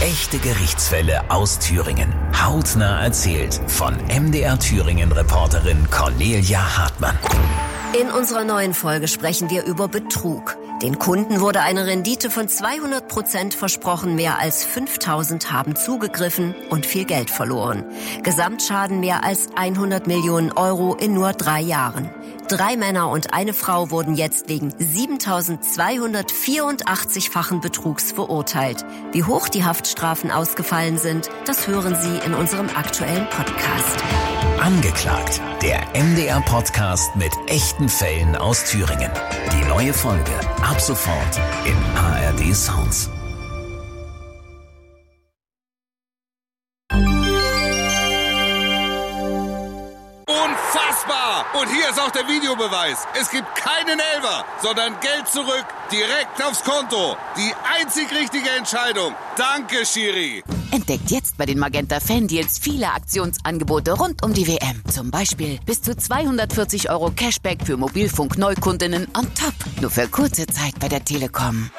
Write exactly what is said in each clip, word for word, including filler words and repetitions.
Echte Gerichtsfälle aus Thüringen. Hautnah erzählt von M D R Thüringen-Reporterin Cornelia Hartmann. In unserer neuen Folge sprechen wir über Betrug. Den Kunden wurde eine Rendite von zweihundert Prozent versprochen, mehr als fünftausend haben zugegriffen und viel Geld verloren. Gesamtschaden mehr als hundert Millionen Euro in nur drei Jahren. Drei Männer und eine Frau wurden jetzt wegen siebentausendzweihundertvierundachtzig-fachen Betrugs verurteilt. Wie hoch die Haftstrafen ausgefallen sind, das hören Sie in unserem aktuellen Podcast. Angeklagt, der M D R-Podcast mit echten Fällen aus Thüringen. Die neue Folge ab sofort in A R D Sounds. Unfassbar! Und hier ist auch der Videobeweis. Es gibt keinen Elfer, sondern Geld zurück, direkt aufs Konto. Die einzig richtige Entscheidung. Danke, Schiri. Entdeckt jetzt bei den Magenta Fan-Deals viele Aktionsangebote rund um die W M. Zum Beispiel bis zu zweihundertvierzig Euro Cashback für Mobilfunk-Neukundinnen on top. Nur für kurze Zeit bei der Telekom.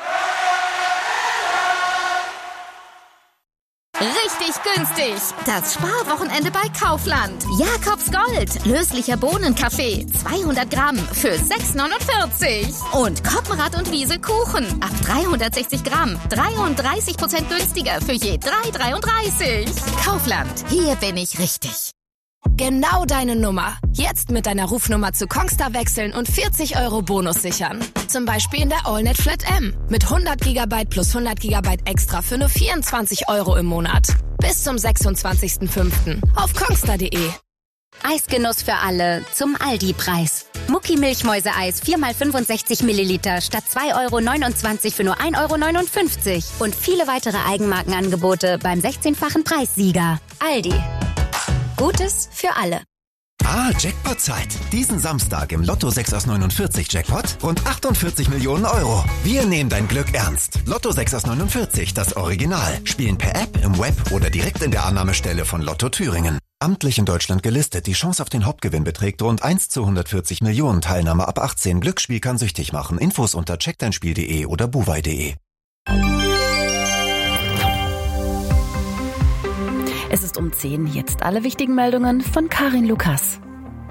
Richtig günstig. Das Sparwochenende bei Kaufland. Jakobs Gold. Löslicher Bohnenkaffee. zweihundert Gramm für sechs neunundvierzig. Und Koppenrad und Wiese Kuchen. Ab dreihundertsechzig Gramm. dreiunddreißig Prozent günstiger für je drei dreiunddreißig. Kaufland. Hier bin ich richtig. Genau deine Nummer. Jetzt mit deiner Rufnummer zu Kongstar wechseln und vierzig Euro Bonus sichern. Zum Beispiel in der AllNet Flat M. Mit hundert Gigabyte plus hundert Gigabyte extra für nur vierundzwanzig Euro im Monat. Bis zum sechsundzwanzigsten fünften auf kongstar punkt de. Eisgenuss für alle zum Aldi-Preis. Mucki Milchmäuse-Eis vier mal fünfundsechzig Milliliter statt zwei Euro neunundzwanzig für nur ein Euro neunundfünfzig. Und viele weitere Eigenmarkenangebote beim sechzehnfachen Preissieger. Aldi. Gutes für alle. Ah, Jackpot-Zeit. Diesen Samstag im Lotto sechs aus neunundvierzig Jackpot rund achtundvierzig Millionen Euro. Wir nehmen dein Glück ernst. Lotto sechs aus neunundvierzig, das Original. Spielen per App, im Web oder direkt in der Annahmestelle von Lotto Thüringen. Amtlich in Deutschland gelistet. Die Chance auf den Hauptgewinn beträgt rund eins zu hundertvierzig Millionen. Teilnahme ab achtzehn. Glücksspiel kann süchtig machen. Infos unter check dein spiel punkt de oder buwei punkt de. Es ist um zehn. Jetzt alle wichtigen Meldungen von Karin Lukas.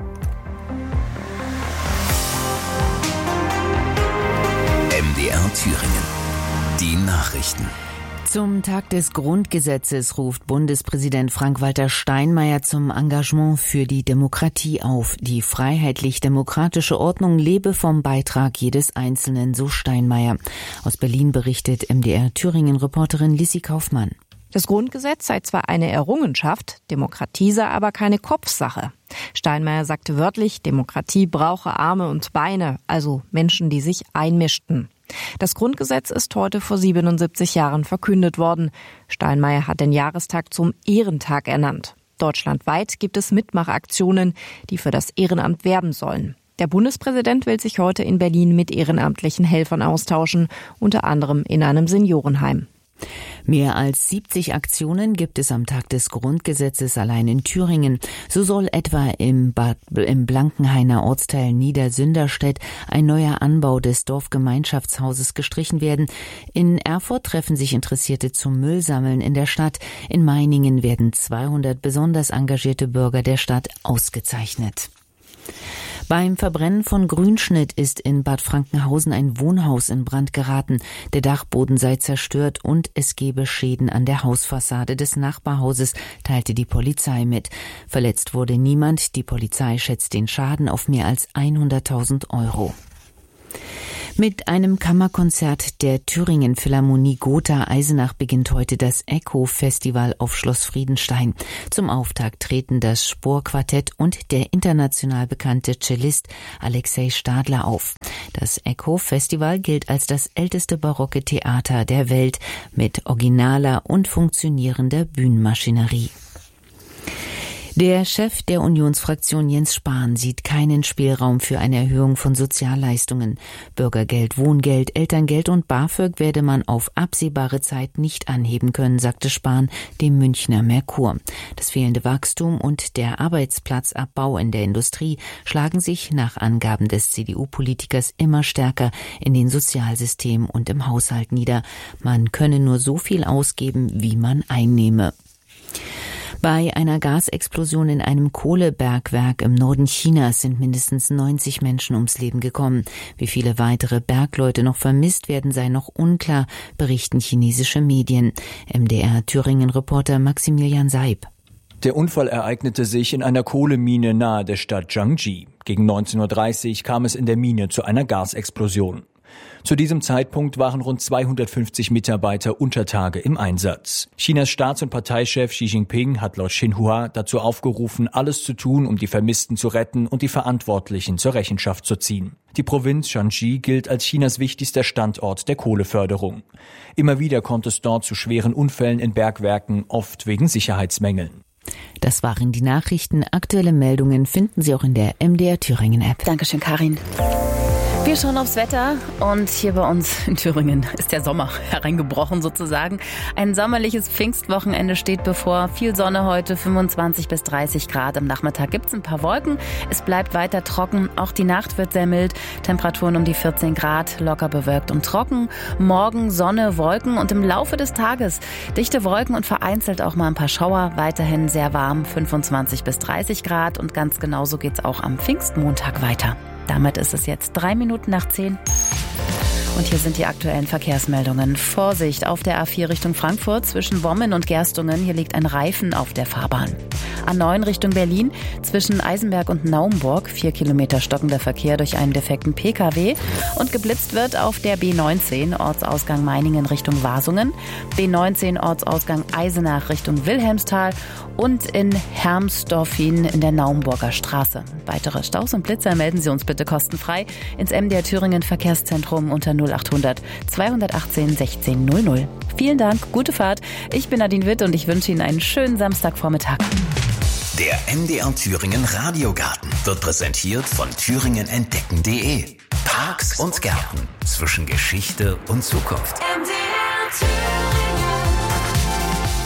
M D R Thüringen. Die Nachrichten. Zum Tag des Grundgesetzes ruft Bundespräsident Frank-Walter Steinmeier zum Engagement für die Demokratie auf. Die freiheitlich-demokratische Ordnung lebe vom Beitrag jedes Einzelnen, so Steinmeier. Aus Berlin berichtet M D R Thüringen-Reporterin Lissi Kaufmann. Das Grundgesetz sei zwar eine Errungenschaft, Demokratie sei aber keine Kopfsache. Steinmeier sagte wörtlich, Demokratie brauche Arme und Beine, also Menschen, die sich einmischten. Das Grundgesetz ist heute vor siebenundsiebzig Jahren verkündet worden. Steinmeier hat den Jahrestag zum Ehrentag ernannt. Deutschlandweit gibt es Mitmachaktionen, die für das Ehrenamt werben sollen. Der Bundespräsident will sich heute in Berlin mit ehrenamtlichen Helfern austauschen, unter anderem in einem Seniorenheim. Mehr als siebzig Aktionen gibt es am Tag des Grundgesetzes allein in Thüringen. So soll etwa im, Bad, im Blankenhainer Ortsteil Niedersünderstedt ein neuer Anbau des Dorfgemeinschaftshauses gestrichen werden. In Erfurt treffen sich Interessierte zum Müllsammeln in der Stadt. In Meiningen werden zweihundert besonders engagierte Bürger der Stadt ausgezeichnet. Beim Verbrennen von Grünschnitt ist in Bad Frankenhausen ein Wohnhaus in Brand geraten. Der Dachboden sei zerstört und es gebe Schäden an der Hausfassade des Nachbarhauses, teilte die Polizei mit. Verletzt wurde niemand. Die Polizei schätzt den Schaden auf mehr als hunderttausend Euro. Mit einem Kammerkonzert der Thüringen Philharmonie Gotha Eisenach beginnt heute das Echo-Festival auf Schloss Friedenstein. Zum Auftakt treten das Spohr-Quartett und der international bekannte Cellist Alexei Stadler auf. Das Echo-Festival gilt als das älteste barocke Theater der Welt mit originaler und funktionierender Bühnenmaschinerie. Der Chef der Unionsfraktion Jens Spahn sieht keinen Spielraum für eine Erhöhung von Sozialleistungen. Bürgergeld, Wohngeld, Elterngeld und BAföG werde man auf absehbare Zeit nicht anheben können, sagte Spahn dem Münchner Merkur. Das fehlende Wachstum und der Arbeitsplatzabbau in der Industrie schlagen sich nach Angaben des C D U-Politikers immer stärker in den Sozialsystemen und im Haushalt nieder. Man könne nur so viel ausgeben, wie man einnehme. Bei einer Gasexplosion in einem Kohlebergwerk im Norden Chinas sind mindestens neunzig Menschen ums Leben gekommen. Wie viele weitere Bergleute noch vermisst werden, sei noch unklar, berichten chinesische Medien. M D R-Thüringen-Reporter Maximilian Seib. Der Unfall ereignete sich in einer Kohlemine nahe der Stadt Jiangji. Gegen neunzehn Uhr dreißig kam es in der Mine zu einer Gasexplosion. Zu diesem Zeitpunkt waren rund zweihundertfünfzig Mitarbeiter unter Tage im Einsatz. Chinas Staats- und Parteichef Xi Jinping hat laut Xinhua dazu aufgerufen, alles zu tun, um die Vermissten zu retten und die Verantwortlichen zur Rechenschaft zu ziehen. Die Provinz Shanxi gilt als Chinas wichtigster Standort der Kohleförderung. Immer wieder kommt es dort zu schweren Unfällen in Bergwerken, oft wegen Sicherheitsmängeln. Das waren die Nachrichten. Aktuelle Meldungen finden Sie auch in der M D R Thüringen App. Dankeschön, Karin. Wir schauen aufs Wetter und hier bei uns in Thüringen ist der Sommer hereingebrochen sozusagen. Ein sommerliches Pfingstwochenende steht bevor. Viel Sonne heute, fünfundzwanzig bis dreißig Grad. Am Nachmittag gibt's ein paar Wolken. Es bleibt weiter trocken. Auch die Nacht wird sehr mild. Temperaturen um die vierzehn Grad, locker bewölkt und trocken. Morgen Sonne, Wolken und im Laufe des Tages dichte Wolken und vereinzelt auch mal ein paar Schauer. Weiterhin sehr warm, fünfundzwanzig bis dreißig Grad und ganz genauso geht's auch am Pfingstmontag weiter. Damit ist es jetzt drei Minuten nach zehn. Und hier sind die aktuellen Verkehrsmeldungen. Vorsicht auf der A vier Richtung Frankfurt zwischen Wommen und Gerstungen. Hier liegt ein Reifen auf der Fahrbahn. A neun Richtung Berlin zwischen Eisenberg und Naumburg. Vier Kilometer stockender Verkehr durch einen defekten P K W. Und geblitzt wird auf der B neunzehn Ortsausgang Meiningen Richtung Wasungen. B neunzehn Ortsausgang Eisenach Richtung Wilhelmsthal. Und in Hermsdorfin in der Naumburger Straße. Weitere Staus und Blitzer melden Sie uns bitte kostenfrei ins M D R Thüringen Verkehrszentrum unter null achthundert zweihundertachtzehn sechzehn null null. Vielen Dank, gute Fahrt. Ich bin Nadine Witt und ich wünsche Ihnen einen schönen Samstagvormittag. Der M D R Thüringen Radiogarten wird präsentiert von thüringen entdecken punkt de. Parks und Gärten zwischen Geschichte und Zukunft. M D R